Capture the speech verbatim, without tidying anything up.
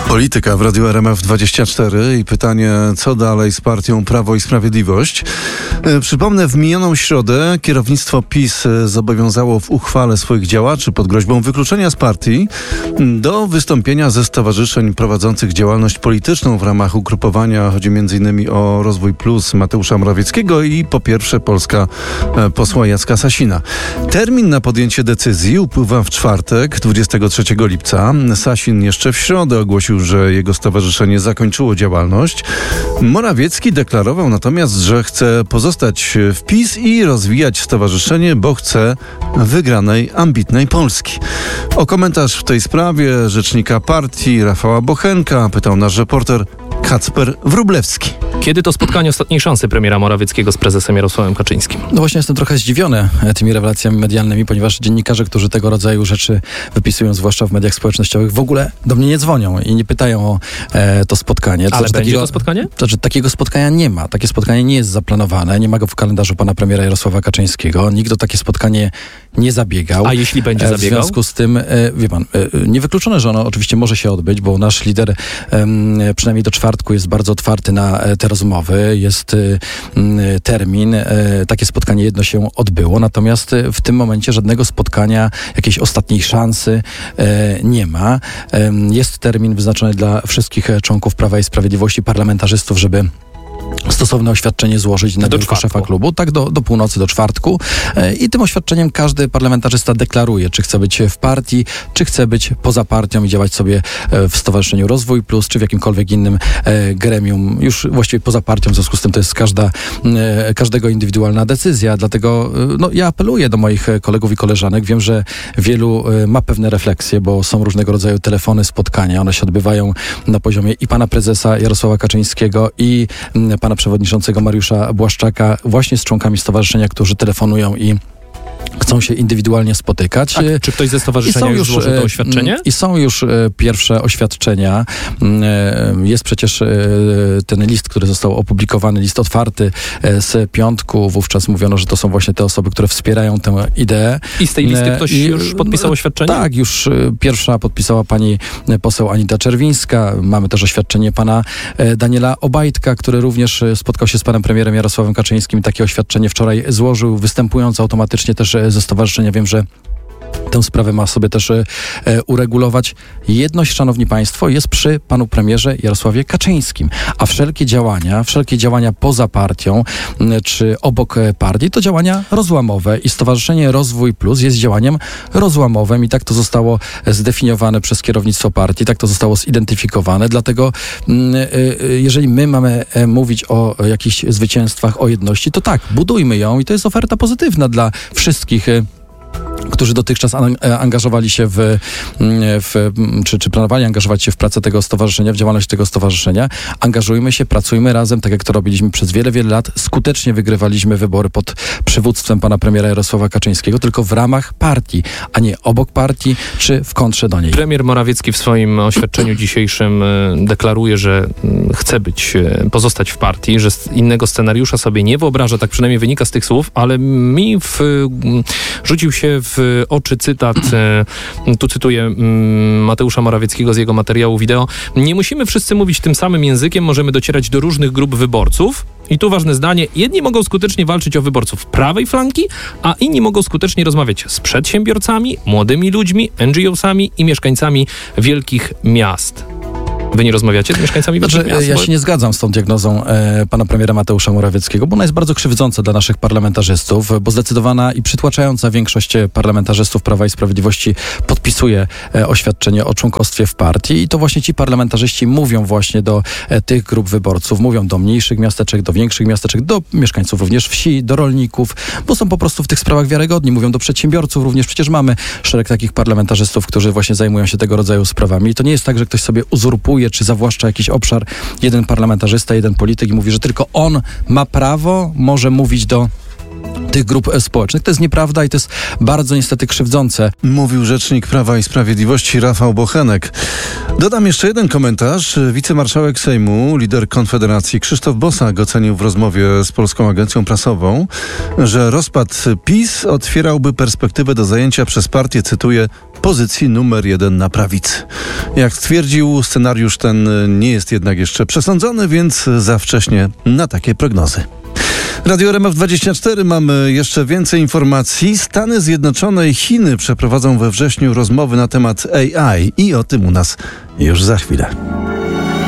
Polityka w Radiu R M F dwadzieścia cztery i pytanie, co dalej z partią Prawo i Sprawiedliwość. Przypomnę, w minioną środę kierownictwo PiS zobowiązało w uchwale swoich działaczy pod groźbą wykluczenia z partii do wystąpienia ze stowarzyszeń prowadzących działalność polityczną w ramach ugrupowania. Chodzi m.in. o Rozwój Plus Mateusza Morawieckiego i po pierwsze Polska posła Jacka Sasina. Termin na podjęcie decyzji upływa w czwartek, dwudziestego trzeciego lipca. Sasin jeszcze w środę ogłosił, że jego stowarzyszenie zakończyło działalność. Morawiecki deklarował natomiast, że chce pozostać w PiS i rozwijać stowarzyszenie, bo chce wygranej, ambitnej Polski. O komentarz w tej sprawie rzecznika partii Rafała Bochenka pytał nasz reporter Kacper Wróblewski. Kiedy to spotkanie ostatniej szansy premiera Morawieckiego z prezesem Jarosławem Kaczyńskim? No właśnie jestem trochę zdziwiony tymi rewelacjami medialnymi, ponieważ dziennikarze, którzy tego rodzaju rzeczy wypisują, zwłaszcza w mediach społecznościowych, w ogóle do mnie nie dzwonią i nie pytają o e, to spotkanie. To Ale znaczy, będzie takiego, to spotkanie? To znaczy, takiego spotkania nie ma. Takie spotkanie nie jest zaplanowane. Nie ma go w kalendarzu pana premiera Jarosława Kaczyńskiego. Nikt o takie spotkanie nie zabiegał. A jeśli będzie zabiegał? W związku z tym, e, wie pan, e, niewykluczone, że ono oczywiście może się odbyć, bo nasz lider e, przynajmniej do czwartku jest bardzo otwarty na te rozmowy. Jest y, y, termin. Y, takie spotkanie jedno się odbyło. Natomiast y, w tym momencie żadnego spotkania, jakiejś ostatniej szansy y, nie ma. Y, jest termin wyznaczony dla wszystkich członków Prawa i Sprawiedliwości, parlamentarzystów, żeby stosowne oświadczenie złożyć na biurko szefa klubu, tak do, do północy, do czwartku. I tym oświadczeniem każdy parlamentarzysta deklaruje, czy chce być w partii, czy chce być poza partią i działać sobie w Stowarzyszeniu Rozwój Plus, czy w jakimkolwiek innym gremium, już właściwie poza partią. W związku z tym to jest każda, każdego indywidualna decyzja. Dlatego no, ja apeluję do moich kolegów i koleżanek. Wiem, że wielu ma pewne refleksje, bo są różnego rodzaju telefony, spotkania. One się odbywają na poziomie i pana prezesa Jarosława Kaczyńskiego, i pana przewodniczącego Mariusza Błaszczaka, właśnie z członkami stowarzyszenia, którzy telefonują i chcą się indywidualnie spotykać. A czy ktoś ze stowarzyszenia już złożył to oświadczenie? I są już pierwsze oświadczenia. Jest przecież ten list, który został opublikowany, list otwarty z piątku. Wówczas mówiono, że to są właśnie te osoby, które wspierają tę ideę. I z tej listy ktoś I, już podpisał oświadczenie? Tak, już pierwsza podpisała pani poseł Anita Czerwińska. Mamy też oświadczenie pana Daniela Obajtka, który również spotkał się z panem premierem Jarosławem Kaczyńskim. Takie oświadczenie wczoraj złożył, występując automatycznie też ze stowarzyszenia. Wiem, że tę sprawę ma sobie też e, uregulować. Jedność, szanowni państwo, jest przy panu premierze Jarosławie Kaczyńskim. A wszelkie działania, wszelkie działania poza partią m, czy obok partii to działania rozłamowe i Stowarzyszenie Rozwój Plus jest działaniem rozłamowym i tak to zostało zdefiniowane przez kierownictwo partii, tak to zostało zidentyfikowane. Dlatego m, y, y, jeżeli my mamy e, mówić o jakichś zwycięstwach, o jedności, to tak, budujmy ją i to jest oferta pozytywna dla wszystkich y, którzy dotychczas angażowali się w, w czy, czy planowali angażować się w pracę tego stowarzyszenia, w działalność tego stowarzyszenia. Angażujmy się, pracujmy razem, tak jak to robiliśmy przez wiele, wiele lat. Skutecznie wygrywaliśmy wybory pod przywództwem pana premiera Jarosława Kaczyńskiego, tylko w ramach partii, a nie obok partii, czy w kontrze do niej. Premier Morawiecki w swoim oświadczeniu dzisiejszym deklaruje, że chce być, pozostać w partii, że innego scenariusza sobie nie wyobraża, tak przynajmniej wynika z tych słów, ale mi w, rzucił się w oczy cytat, tu cytuję Mateusza Morawieckiego z jego materiału wideo. Nie musimy wszyscy mówić tym samym językiem, możemy docierać do różnych grup wyborców. I tu ważne zdanie, jedni mogą skutecznie walczyć o wyborców prawej flanki, a inni mogą skutecznie rozmawiać z przedsiębiorcami, młodymi ludźmi, en dżi osami i mieszkańcami wielkich miast. Wy nie rozmawiacie z mieszkańcami znaczy, wielkich miast? Ja się nie zgadzam z tą diagnozą e, pana premiera Mateusza Morawieckiego, bo ona jest bardzo krzywdząca dla naszych parlamentarzystów, bo zdecydowana i przytłaczająca większość parlamentarzystów Prawa i Sprawiedliwości podpisuje e, oświadczenie o członkostwie w partii i to właśnie ci parlamentarzyści mówią właśnie do e, tych grup wyborców, mówią do mniejszych miasteczek, do większych miasteczek, do mieszkańców również wsi, do rolników, bo są po prostu w tych sprawach wiarygodni, mówią do przedsiębiorców również. Przecież mamy szereg takich parlamentarzystów, którzy właśnie zajmują się tego rodzaju sprawami i to nie jest tak, że ktoś sobie uzurpuje czy zawłaszcza jakiś obszar jeden parlamentarzysta, jeden polityk i mówi, że tylko on ma prawo, może mówić do tych grup społecznych. To jest nieprawda i to jest bardzo niestety krzywdzące. Mówił rzecznik Prawa i Sprawiedliwości Rafał Bochenek. Dodam jeszcze jeden komentarz. Wicemarszałek Sejmu, lider Konfederacji Krzysztof Bosak ocenił w rozmowie z Polską Agencją Prasową, że rozpad PiS otwierałby perspektywę do zajęcia przez partię, cytuję, pozycji numer jeden na prawicy. Jak stwierdził, scenariusz ten nie jest jednak jeszcze przesądzony, więc za wcześnie na takie prognozy. Radio R M F dwadzieścia cztery, mamy jeszcze więcej informacji. Stany Zjednoczone i Chiny przeprowadzą we wrześniu rozmowy na temat A I i o tym u nas już za chwilę.